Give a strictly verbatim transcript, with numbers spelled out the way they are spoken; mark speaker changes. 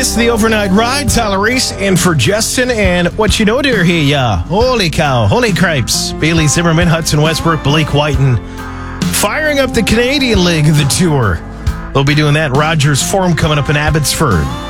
Speaker 1: This is the Overnight Ride. Tyler Reese in for Justin. And what you know, dear, here, yeah. Holy cow. Holy cripes. Bailey Zimmerman, Hudson Westbrook, Blake Whiten firing up the Canadian leg of the tour. They'll be doing that Rogers Forum coming up in Abbotsford.